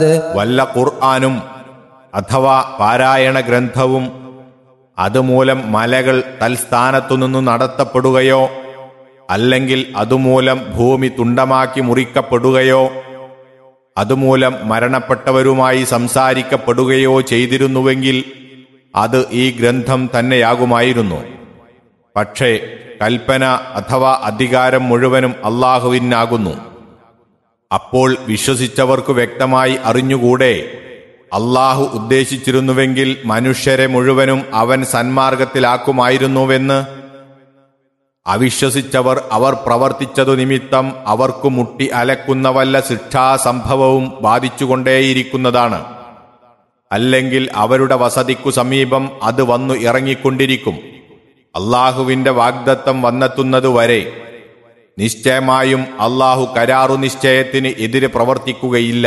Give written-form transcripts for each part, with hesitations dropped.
വല്ല ഖുർആനും അഥവാ പാരായണ ഗ്രന്ഥവും അതുമൂലം മലകൾ തൽസ്ഥാനത്തുനിന്നു നടത്തപ്പെടുകയോ അല്ലെങ്കിൽ അതുമൂലം ഭൂമി തുണ്ടമാക്കി മുറിക്കപ്പെടുകയോ അതുമൂലം മരണപ്പെട്ടവരുമായി സംസാരിക്കപ്പെടുകയോ ചെയ്തിരുന്നുവെങ്കിൽ അത് ഈ ഗ്രന്ഥം തന്നെയാകുമായിരുന്നു. പക്ഷേ കൽപ്പന അഥവാ അധികാരം മുഴുവനും അല്ലാഹുവിനാകുന്നു. അപ്പോൾ വിശ്വസിച്ചവർക്കു വ്യക്തമായി അറിഞ്ഞുകൂടെ, അല്ലാഹു ഉദ്ദേശിച്ചിരുന്നുവെങ്കിൽ മനുഷ്യരെ മുഴുവനും അവൻ സന്മാർഗത്തിലാക്കുമായിരുന്നുവെന്ന്. അവിശ്വസിച്ചവർ അവർ പ്രവർത്തിച്ചതു നിമിത്തം അവർക്കു മുട്ടി അലക്കുന്ന വല്ല ശിക്ഷാസംഭവവും ബാധിച്ചുകൊണ്ടേയിരിക്കുന്നതാണ്. അല്ലെങ്കിൽ അവരുടെ വസതിക്കു സമീപം അത് വന്നു ഇറങ്ങിക്കൊണ്ടിരിക്കും, അല്ലാഹുവിന്റെ വാഗ്ദത്തം വന്നെത്തുന്നതുവരെ. നിശ്ചയമായും അല്ലാഹു കരാറു നിശ്ചയത്തിന് എതിരെ പ്രവർത്തിക്കുകയില്ല.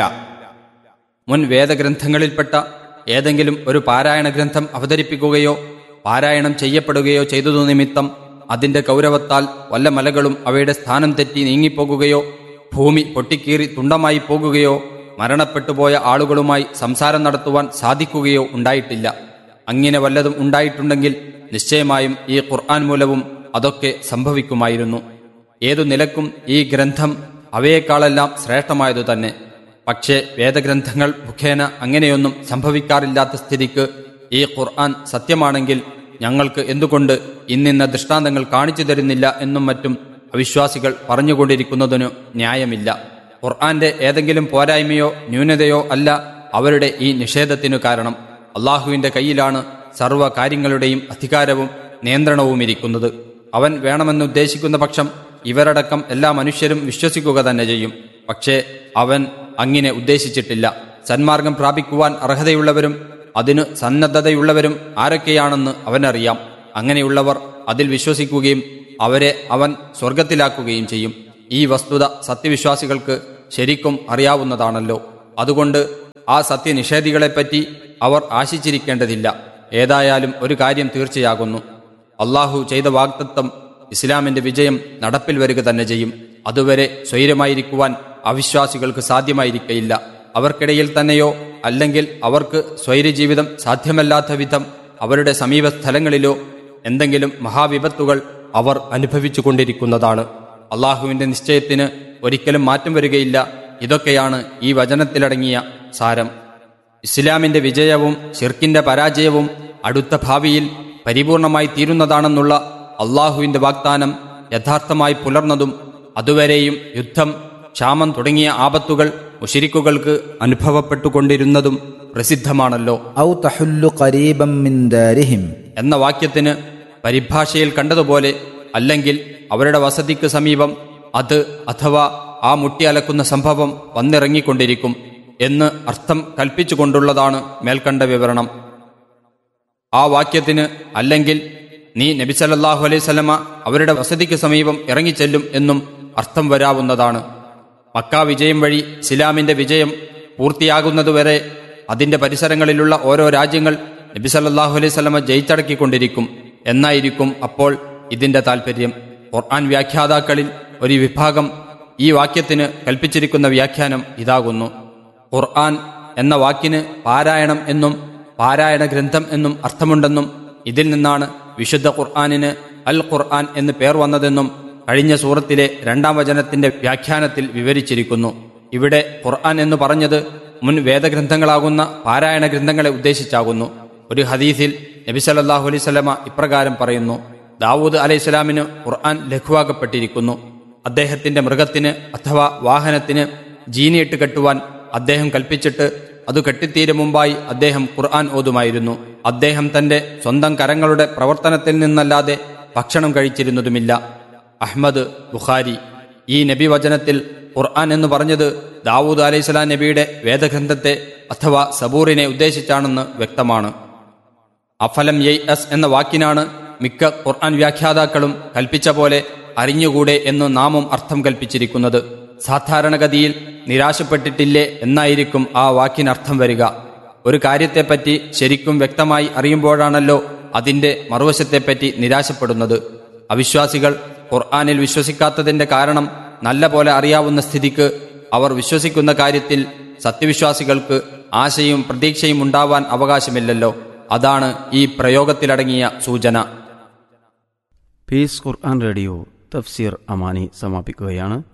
മുൻ വേദഗ്രന്ഥങ്ങളിൽപ്പെട്ട ഏതെങ്കിലും ഒരു പാരായണ ഗ്രന്ഥം അവതരിപ്പിക്കുകയോ പാരായണം ചെയ്യപ്പെടുകയോ ചെയ്തതു നിമിത്തം അതിന്റെ ഗൗരവത്താൽ വല്ല മലകളും അവയുടെ സ്ഥാനം തെറ്റി നീങ്ങിപ്പോകുകയോ ഭൂമി പൊട്ടിക്കീറി തുണ്ടമായി പോകുകയോ മരണപ്പെട്ടുപോയ ആളുകളുമായി സംസാരം നടത്തുവാൻ സാധിക്കുകയോ ഉണ്ടായിട്ടില്ല. അങ്ങനെ വല്ലതും ഉണ്ടായിട്ടുണ്ടെങ്കിൽ നിശ്ചയമായും ഈ ഖുർആൻ മൂലവും അതൊക്കെ സംഭവിക്കുമായിരുന്നു. ഏതു നിലക്കും ഈ ഗ്രന്ഥം അവയേക്കാളെല്ലാം ശ്രേഷ്ഠമായതു തന്നെ. പക്ഷേ വേദഗ്രന്ഥങ്ങൾ മുഖേന അങ്ങനെയൊന്നും സംഭവിക്കാറില്ലാത്ത സ്ഥിതിക്ക് ഈ ഖുർആൻ സത്യമാണെങ്കിൽ ഞങ്ങൾക്ക് എന്തുകൊണ്ട് ഇന്നിന്ന ദൃഷ്ടാന്തങ്ങൾ കാണിച്ചു തരുന്നില്ല എന്നും മറ്റും അവിശ്വാസികൾ പറഞ്ഞുകൊണ്ടിരിക്കുന്നതിനു ന്യായമില്ല. ഖുർആന്റെ ഏതെങ്കിലും പോരായ്മയോ ന്യൂനതയോ അല്ല അവരുടെ ഈ നിഷേധത്തിനു കാരണം. അള്ളാഹുവിന്റെ കയ്യിലാണ് സർവ്വ കാര്യങ്ങളുടെയും അധികാരവും നിയന്ത്രണവും ഇരിക്കുന്നത്. അവൻ വേണമെന്നുദ്ദേശിക്കുന്ന പക്ഷം ഇവരടക്കം എല്ലാ മനുഷ്യരും വിശ്വസിക്കുക തന്നെ ചെയ്യും. പക്ഷേ അവൻ അങ്ങനെ ഉദ്ദേശിച്ചിട്ടില്ല. സന്മാർഗം പ്രാപിക്കുവാൻ അർഹതയുള്ളവരും അതിനു സന്നദ്ധതയുള്ളവരും ആരൊക്കെയാണെന്ന് അവനറിയാം. അങ്ങനെയുള്ളവർ അതിൽ വിശ്വസിക്കുകയും അവരെ അവൻ സ്വർഗത്തിലാക്കുകയും ചെയ്യും. ഈ വസ്തുത സത്യവിശ്വാസികൾക്ക് ശരിക്കും അറിയാവുന്നതാണല്ലോ. അതുകൊണ്ട് ആ സത്യനിഷേധികളെപ്പറ്റി അവർ ആശിച്ചിരിക്കേണ്ടതില്ല. ഏതായാലും ഒരു കാര്യം തീർച്ചയാകുന്നു, അള്ളാഹു ചെയ്ത വാഗ്ദത്തം ഇസ്ലാമിന്റെ വിജയം നടപ്പിൽ വരിക തന്നെ ചെയ്യും. അതുവരെ സ്വൈരമായിരിക്കുവാൻ അവിശ്വാസികൾക്ക് സാധ്യമായിരിക്കയില്ല. അവർക്കിടയിൽ തന്നെയോ അല്ലെങ്കിൽ അവർക്ക് സ്വൈരജീവിതം സാധ്യമല്ലാത്ത വിധം അവരുടെ സമീപ സ്ഥലങ്ങളിലോ എന്തെങ്കിലും മഹാവിപത്തുകൾ അവർ അനുഭവിച്ചു കൊണ്ടിരിക്കുന്നതാണ്. അള്ളാഹുവിന്റെ നിശ്ചയത്തിന് ഒരിക്കലും മാറ്റം വരികയില്ല. ഇതൊക്കെയാണ് ഈ വചനത്തിലടങ്ങിയ സാരം. ഇസ്ലാമിന്റെ വിജയവും ശിർക്കിന്റെ പരാജയവും അടുത്ത ഭാവിയിൽ പരിപൂർണമായി തീരുന്നതാണെന്നുള്ള അള്ളാഹുവിന്റെ വാഗ്ദാനം യഥാർത്ഥമായി പുലർന്നതും അതുവരെയും യുദ്ധം, ക്ഷാമം തുടങ്ങിയ ആപത്തുകൾ മുശ്രിക്കുകൾക്ക് അനുഭവപ്പെട്ടുകൊണ്ടിരുന്നതും പ്രസിദ്ധമാണല്ലോ. ഔ തഹുല്ലു ഖരീബൻ മിൻ ദാരിഹിം എന്ന വാക്യത്തിന് പരിഭാഷയിൽ കണ്ടതുപോലെ അല്ലെങ്കിൽ അവരുടെ വസതിക്ക് സമീപം അത് അഥവാ ആ മുട്ടിയലക്കുന്ന സംഭവം വന്നിറങ്ങിക്കൊണ്ടിരിക്കും എന്ന് അർത്ഥം കൽപ്പിച്ചുകൊണ്ടുള്ളതാണ് മേൽക്കണ്ട വിവരണം. ആ വാക്യത്തിന് അല്ലെങ്കിൽ നീ നബി സല്ലല്ലാഹു അലൈഹി വസല്ലമ അവരുടെ വസതിക്ക് സമീപം ഇറങ്ങിച്ചെല്ലും എന്നും അർത്ഥം വരാവുന്നതാണ്. മക്ക വിജയം വഴി ഇസ്ലാമിന്റെ വിജയം പൂർത്തിയാകുന്നതുവരെ അതിന്റെ പരിസരങ്ങളിലുള്ള ഓരോ രാജ്യങ്ങൾ നബി സല്ലല്ലാഹു അലൈഹി വസല്ലമ ജയിച്ചടക്കിക്കൊണ്ടിരിക്കും എന്നായിരിക്കും അപ്പോൾ ഇതിന്റെ താൽപര്യം. ഖുർആൻ വ്യാഖ്യാതാക്കളിൽ ഒരു വിഭാഗം ഈ വാക്യത്തിന് കൽപ്പിച്ചിരിക്കുന്ന വ്യാഖ്യാനം ഇതാകുന്നു: ഖുർആൻ എന്ന വാക്കിന് പാരായണം എന്നും പാരായണ ഗ്രന്ഥം എന്നും അർത്ഥമുണ്ടെന്നും ഇതിൽ നിന്നാണ് വിശുദ്ധ ഖുർആനിന് അൽ ഖുർആൻ എന്ന് പേർ വന്നതെന്നും കഴിഞ്ഞ സൂറത്തിലെ 2-ാം വചനത്തിന്റെ വ്യാഖ്യാനത്തിൽ വിവരിച്ചിരിക്കുന്നു. ഇവിടെ ഖുർആൻ എന്ന് പറഞ്ഞത് മുൻ വേദഗ്രന്ഥങ്ങളാകുന്ന പാരായണ ഗ്രന്ഥങ്ങളെ ഉദ്ദേശിച്ചാകുന്നു. ഒരു ഹദീസിൽ നബി സല്ലല്ലാഹു അലൈഹി വസല്ലമ ഇപ്രകാരം പറയുന്നു: ദാവൂദ് അലൈഹിസ്സലാമിന് ഖുർആൻ ലഘുവാക്കപ്പെട്ടിരിക്കുന്നു. അദ്ദേഹത്തിന്റെ മൃഗത്തിന് അഥവാ വാഹനത്തിന് ജീനിയിട്ട് കെട്ടുവാൻ അദ്ദേഹം കൽപ്പിച്ചിട്ട് അത് കെട്ടിത്തീരും മുമ്പായി അദ്ദേഹം ഖുർആൻ ഓതുമായിരുന്നു. അദ്ദേഹം തന്റെ സ്വന്തം കരങ്ങളുടെ പ്രവർത്തനത്തിൽ നിന്നല്ലാതെ ഭക്ഷണം കഴിച്ചിരുന്നതുമില്ല. അഹ്മദ്, ബുഖാരി. ഈ നബി വചനത്തിൽ ഖുർആൻ എന്ന് പറഞ്ഞത് ദാവൂദ് അലൈഹിസ്സലാം നബിയുടെ വേദഗ്രന്ഥത്തെ അഥവാ സബൂറിനെ ഉദ്ദേശിച്ചാണെന്ന് വ്യക്തമാണ്. അഫലം യൈഅസ് എന്ന വാക്കിനാണ് മിക്ക ഖുർആൻ വ്യാഖ്യാതാക്കളും കൽപ്പിച്ച പോലെ അറിഞ്ഞുകൂടെ എന്ന് നാമും അർത്ഥം കൽപ്പിച്ചിരിക്കുന്നത്. സാധാരണഗതിയിൽ നിരാശപ്പെട്ടിട്ടില്ലേ എന്നായിരിക്കും ആ വാക്കിനർത്ഥം വരിക. ഒരു കാര്യത്തെപ്പറ്റി ശരിക്കും വ്യക്തമായി അറിയുമ്പോഴാണല്ലോ അതിന്റെ മറുവശത്തെപ്പറ്റി നിരാശപ്പെടുന്നത്. അവിശ്വാസികൾ ഖുർആനിൽ വിശ്വസിക്കാത്തതിന്റെ കാരണം നല്ല പോലെ അറിയാവുന്ന സ്ഥിതിക്ക് അവർ വിശ്വസിക്കുന്ന കാര്യത്തിൽ സത്യവിശ്വാസികൾക്ക് ആശയും പ്രതീക്ഷയും ഉണ്ടാവാൻ അവകാശമില്ലല്ലോ. അതാണ് ഈ പ്രയോഗത്തിലടങ്ങിയ സൂചന. പീസ് ഖുർആൻ റേഡിയോ തഫ്സീർ അമാനി സമാപിക്കുകയാണ്.